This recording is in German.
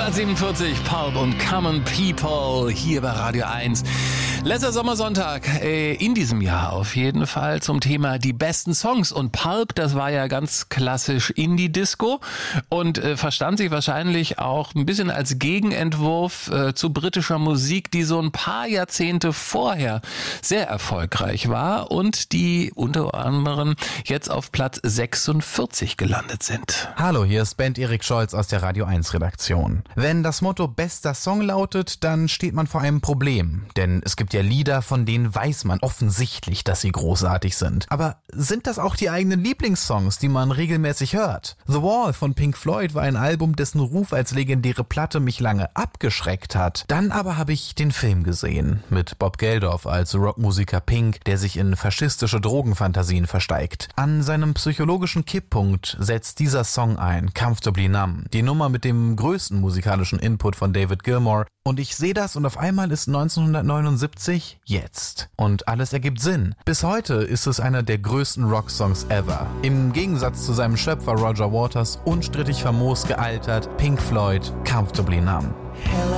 1947, Pulp und Common People hier bei Radio 1. Letzter Sommersonntag in diesem Jahr auf jeden Fall zum Thema die besten Songs. Und Pulp, das war ja ganz klassisch Indie-Disco und verstand sich wahrscheinlich auch ein bisschen als Gegenentwurf zu britischer Musik, die so ein paar Jahrzehnte vorher sehr erfolgreich war und die unter anderem jetzt auf Platz 46 gelandet sind. Hallo, hier ist Bent Erik Scholz aus der Radio 1 Redaktion. Wenn das Motto bester Song lautet, dann steht man vor einem Problem. Denn es gibt ja Lieder, von denen weiß man offensichtlich, dass sie großartig sind. Aber sind das auch die eigenen Lieblingssongs, die man regelmäßig hört? The Wall von Pink Floyd war ein Album, dessen Ruf als legendäre Platte mich lange abgeschreckt hat. Dann aber habe ich den Film gesehen, mit Bob Geldof als Rockmusiker Pink, der sich in faschistische Drogenfantasien versteigt. An seinem psychologischen Kipppunkt setzt dieser Song ein, Comfortably Numb, die Nummer mit dem größten musikalischen Input von David Gilmour. Und ich sehe das und auf einmal ist 1979 jetzt. Und alles ergibt Sinn. Bis heute ist es einer der größten Rocksongs ever. Im Gegensatz zu seinem Schöpfer Roger Waters unstrittig famos gealtert, Pink Floyd, Comfortably Numb.